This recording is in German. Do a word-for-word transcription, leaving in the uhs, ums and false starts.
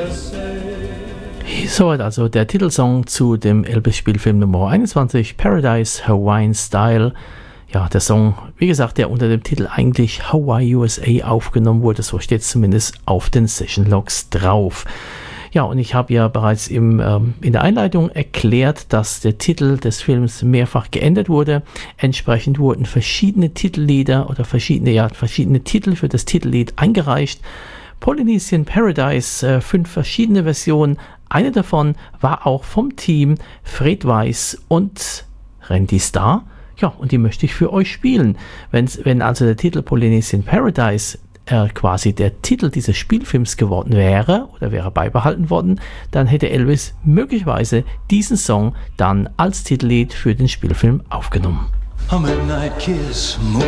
Soweit also der Titelsong zu dem Elvis-Spielfilm Nummer einundzwanzig, Paradise Hawaiian Style. Ja, der Song, wie gesagt, der unter dem Titel eigentlich Hawaii U S A aufgenommen wurde, so steht es zumindest auf den Session Logs drauf. Ja, und ich habe ja bereits im, ähm, in der Einleitung erklärt, dass der Titel des Films mehrfach geändert wurde. Entsprechend wurden verschiedene Titellieder oder verschiedene, ja, verschiedene Titel für das Titellied eingereicht. Polynesian Paradise, äh, fünf verschiedene Versionen. Eine davon war auch vom Team Fred Weiss und Randy Starr. Ja, und die möchte ich für euch spielen. Wenn's, wenn also der Titel Polynesian Paradise äh, quasi der Titel dieses Spielfilms geworden wäre oder wäre beibehalten worden, dann hätte Elvis möglicherweise diesen Song dann als Titellied für den Spielfilm aufgenommen. A midnight kiss, moon